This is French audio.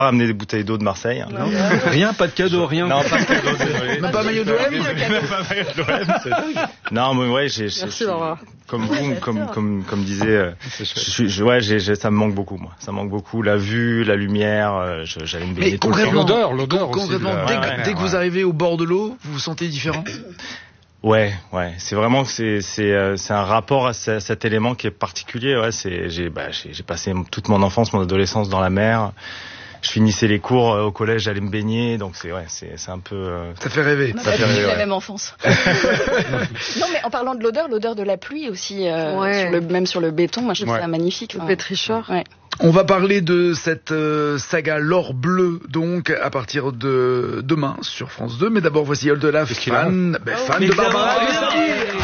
Ramener des bouteilles d'eau de Marseille. Non. Rien, pas de cadeau, rien. Non, pas de cadeau, désolé. Même pas maillot de l'OM. Non, mais ouais, Merci, Laura. comme vous, comme disait, ça me manque beaucoup, moi. Ça me manque beaucoup, la vue, la lumière, j'allais me baigner tout le temps. L'odeur aussi. Concrètement, dès que vous arrivez au bord de l'eau, vous vous sentez différent? Ouais, c'est vraiment que c'est un rapport à cet élément qui est particulier. Ouais, j'ai passé toute mon enfance, mon adolescence dans la mer. Je finissais les cours au collège, j'allais me baigner, donc c'est un peu. Ça fait rêver. Ça fait rêver, la même enfance. Non, mais en parlant de l'odeur de la pluie aussi, même sur le béton, moi je trouve ça magnifique. Le pétricheur. Ouais. On va parler de cette saga L'Or Bleu, donc, à partir de demain sur France 2. Mais d'abord, voici Oldelaf, fan de Barbara Gustafsson.